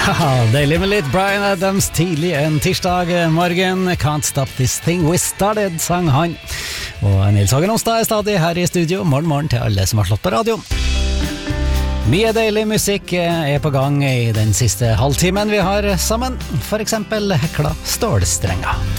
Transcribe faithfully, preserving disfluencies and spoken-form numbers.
Ja, deilig med litt Bryan Adams tidlig en tirsdag morgen. Can't stop this thing we started, sang han. Og Nils Hagen Onsdag er stadig her i studio. Morgen, morgen til alle som har slått på radio. Mye deilig musikk er på gang i den siste halvtimen vi har sammen. For eksempel Hekla stålstrenger.